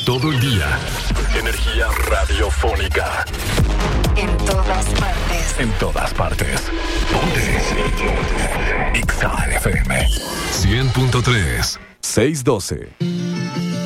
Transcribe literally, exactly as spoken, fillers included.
todo el día. Energía radiofónica. En todas partes. En todas partes. Ponte. Exa F M. cien punto tres. seiscientos doce.